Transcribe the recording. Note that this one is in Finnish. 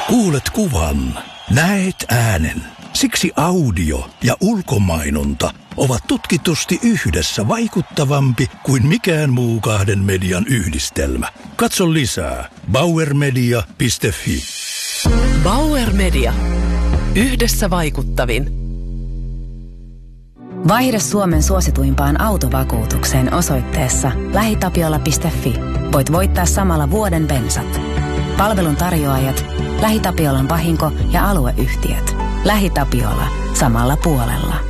Kuulet kuvan, näet äänen. Siksi audio ja ulkomainonta ovat tutkitusti yhdessä vaikuttavampi kuin mikään muu kahden median yhdistelmä. Katso lisää bauermedia.fi. Bauer Media. Yhdessä vaikuttavin. Vaihda Suomen suosituimpaan autovakuutukseen osoitteessa lähitapiola.fi. Voit voittaa samalla vuoden bensat. Palvelun tarjoajat, LähiTapiolan vahinko- ja alueyhtiöt. LähiTapiola. Samalla puolella.